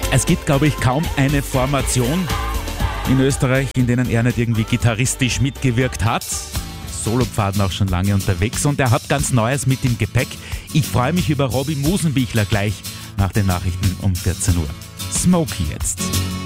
Es gibt, glaube ich, kaum eine Formation in Österreich, in denen er nicht irgendwie gitarristisch mitgewirkt hat. Solopfaden auch schon lange unterwegs und er hat ganz Neues mit im Gepäck. Ich freue mich über Robby Musenbichler gleich nach den Nachrichten um 14 Uhr. Smokey jetzt.